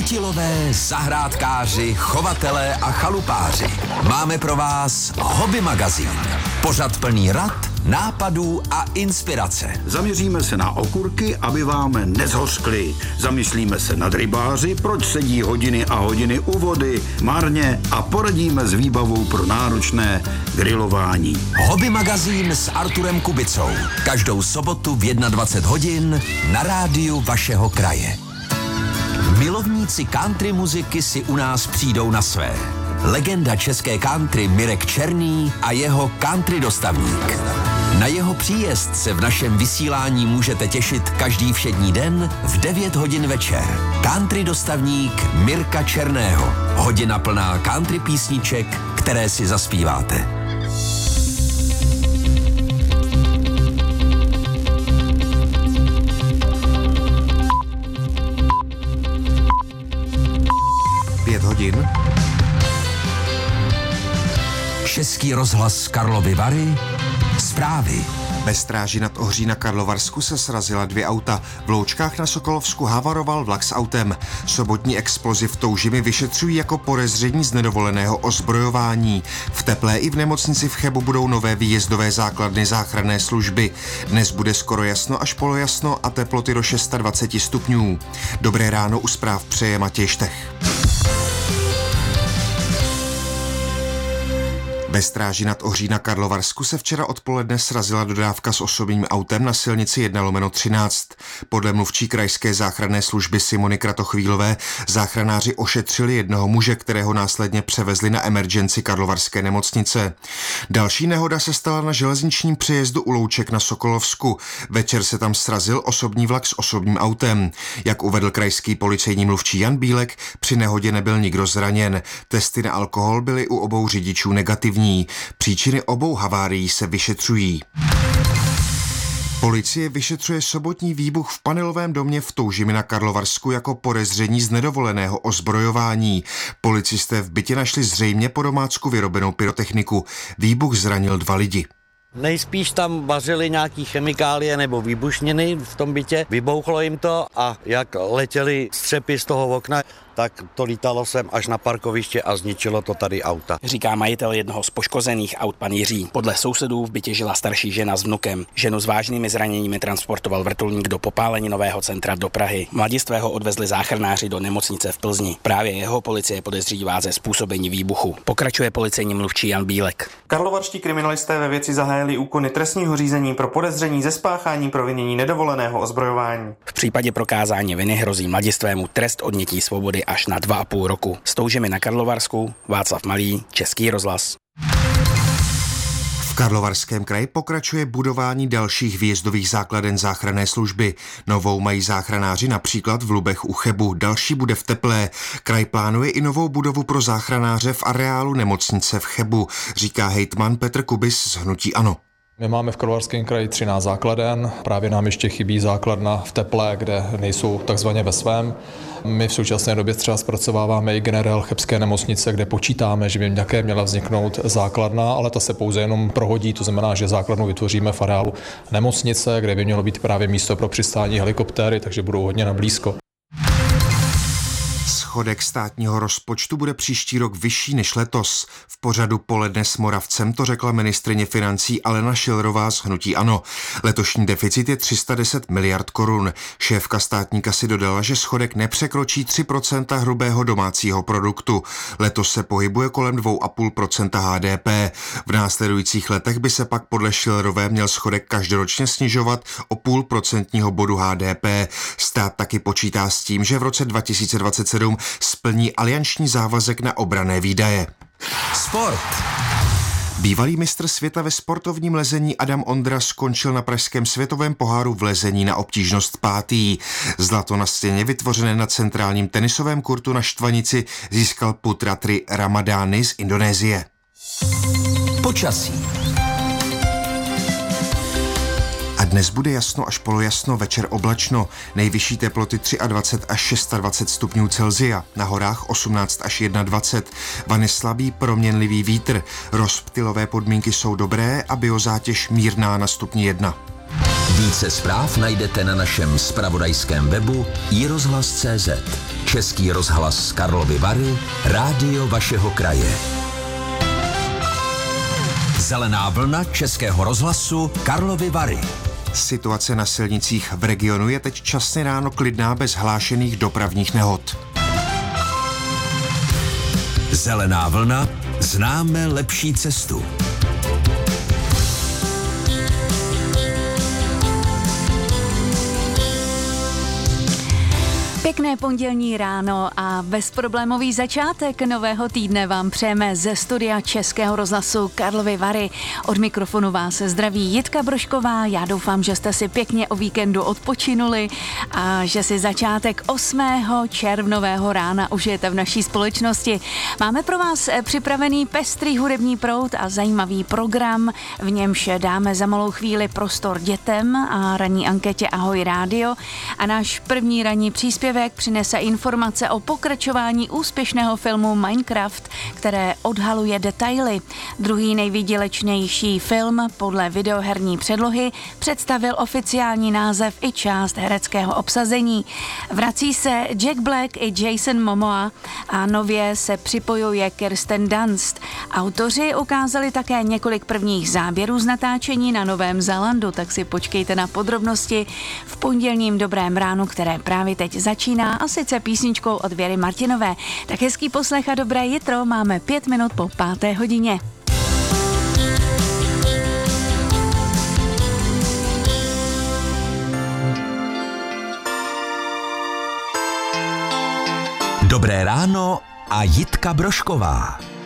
Chytilové, zahrádkáři, chovatelé a chalupáři. Máme pro vás Hobby magazín. Pořad plný rad, nápadů a inspirace. Zaměříme se na okurky, aby vám nezhořkly. Zamyslíme se nad rybáři, proč sedí hodiny a hodiny u vody, marně, a poradíme s výbavou pro náročné grilování. Hobby magazín s Arturem Kubicou. Každou sobotu v 21 hodin na rádiu vašeho kraje. Milovníci country muziky si u nás přijdou na své. Legenda české country Mirek Černý a jeho country dostavník. Na jeho příjezd se v našem vysílání můžete těšit každý všední den v 9 hodin večer. Country dostavník Mirka Černého. Hodina plná country písniček, které si zaspíváte. Hodin. Český rozhlas Karlovy Vary. Zprávy. Ve Stráži nad Ohří na Karlovarsku se srazila 2 auta. V Loučkách na Sokolovsku havaroval vlak s autem. Sobotní explozi v Toužimi vyšetřují jako podezření z nedovoleného ozbrojování. V Teplé i v nemocnici v Chebu budou nové výjezdové základny záchranné služby. Dnes bude skoro jasno až polojasno a teploty do 26 stupňů. Dobré ráno, u zpráv přeje Matěj Štech. Ve Stráži nad Ohří na Karlovarsku se včera odpoledne srazila dodávka s osobním autem na silnici 1/13. Podle mluvčí krajské záchranné služby Simony Kratochvílové záchranáři ošetřili jednoho muže, kterého následně převezli na emergenci karlovarské nemocnice. Další nehoda se stala na železničním přejezdu u Louček na Sokolovsku. Večer se tam srazil osobní vlak s osobním autem. Jak uvedl krajský policejní mluvčí Jan Bílek, při nehodě nebyl nikdo zraněn. Testy na alkohol byly u obou řidičů negativní. Příčiny obou havárií se vyšetřují. Policie vyšetřuje sobotní výbuch v panelovém domě v Toužimi na Karlovarsku jako podezření z nedovoleného ozbrojování. Policisté v bytě našli zřejmě po domácku vyrobenou pyrotechniku. Výbuch zranil 2 lidi. Nejspíš tam vařili nějaký chemikálie nebo výbušniny v tom bytě, vybouchlo jim to a jak letěly střepy z toho okna, tak to lítalo sem až na parkoviště a zničilo to tady auta. Říká majitel jednoho z poškozených aut pan Jiří. Podle sousedů v bytě žila starší žena s vnukem. Ženu s vážnými zraněními transportoval vrtulník do popáleninového centra do Prahy. Mladistvého odvezli záchranáři do nemocnice v Plzni. Právě jeho policie podezřívá ze způsobení výbuchu. Pokračuje policejní mluvčí Jan Bílek. Karlovarští kriminalisté ve věci zahájili úkony trestního řízení pro podezření ze spáchání provinění nedovoleného ozbrojování. V případě prokázání viny hrozí mladistvému trest odnětí svobody až na 2,5 roku. S Toužimi na Karlovarsku, Václav Malý, Český rozhlas. V Karlovarském kraji pokračuje budování dalších výjezdových základen záchranné služby. Novou mají záchranáři například v Lubech u Chebu, další bude v Teplé. Kraj plánuje i novou budovu pro záchranáře v areálu nemocnice v Chebu, říká hejtman Petr Kubis z hnutí ANO. My máme v Karlovarském kraji 13 základen, právě nám ještě chybí základna v Teplé, kde nejsou takzvaně ve svém. My v současné době třeba zpracováváme i generál chebské nemocnice, kde počítáme, že by nějaké měla vzniknout základna, ale ta se pouze jenom prohodí, to znamená, že základnu vytvoříme v areálu nemocnice, kde by mělo být právě místo pro přistání helikoptéry, takže budou hodně na blízko. Schodek státního rozpočtu bude příští rok vyšší než letos. V pořadu Poledne s Moravcem to řekla ministryně financí Alena Schillerová z hnutí ANO. Letošní deficit je 310 miliard korun. Šéfka státní kasy dodala, že schodek nepřekročí 3% hrubého domácího produktu. Letos se pohybuje kolem 2,5% HDP. V následujících letech by se pak podle Schillerové měl schodek každoročně snižovat o 0,5% bodu HDP. Stát taky počítá s tím, že v roce 2027 splní alianční závazek na obranné výdaje. Sport. Bývalý mistr světa ve sportovním lezení Adam Ondra skončil na pražském světovém poháru v lezení na obtížnost 5. Zlato na stěně vytvořené na centrálním tenisovém kurtu na Štvanici získal Putratri Ramadány z Indonésie. Počasí. A dnes bude jasno až polojasno, večer oblačno. Nejvyšší teploty 23 až 26 stupňů Celsia, na horách 18 až 21. Vane slabý proměnlivý vítr. Rozptylové podmínky jsou dobré a biozátěž mírná na stupni 1. Více zpráv najdete na našem zpravodajském webu iRozhlas.cz. Český rozhlas Karlovy Vary, rádio vašeho kraje. Zelená vlna Českého rozhlasu Karlovy Vary. Situace na silnicích v regionu je teď časně ráno klidná bez hlášených dopravních nehod. Zelená vlna, známe lepší cestu. Pěkné pondělní ráno a bezproblémový začátek nového týdne vám přejeme ze studia Českého rozhlasu Karlovy Vary. Od mikrofonu vás zdraví Jitka Brožková. Já doufám, že jste si pěkně o víkendu odpočinuli a že si začátek 8. červnového rána užijete v naší společnosti. Máme pro vás připravený pestrý hudební proud a zajímavý program, v němž dáme za malou chvíli prostor dětem a ranní anketě Ahoj rádio a náš první ranní příspěvek přinese informace o pokračování úspěšného filmu Minecraft, které odhaluje detaily. Druhý nejvýdělečnější film podle videoherní předlohy představil oficiální název i část hereckého obsazení. Vrací se Jack Black i Jason Momoa a nově se připojuje Kirsten Dunst. Autoři ukázali také několik prvních záběrů z natáčení na Novém Zélandu, tak si počkejte na podrobnosti v pondělním dobrém ránu, které právě teď začíná, a sice písničkou od Věry Martinové. Tak hezký poslech a dobré jitro, máme 5 minut po 5. hodině. Dobré ráno a Jitka Brožková.